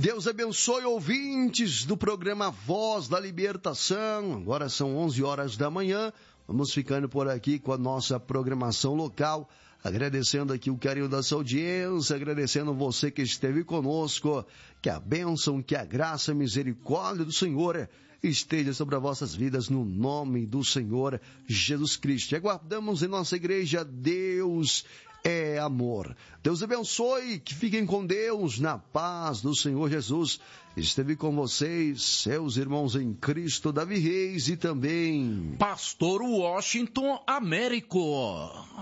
Deus abençoe ouvintes do programa Voz da Libertação. Agora são 11 horas da manhã. Vamos ficando por aqui com a nossa programação local. Agradecendo aqui o carinho da sua audiência, agradecendo você que esteve conosco. Que a bênção, que a graça, a misericórdia do Senhor esteja sobre as vossas vidas no nome do Senhor Jesus Cristo. E aguardamos em nossa igreja, Deus é amor. Deus abençoe, que fiquem com Deus, na paz do Senhor Jesus. Esteve com vocês, seus irmãos em Cristo, Davi Reis e também Pastor Washington Américo.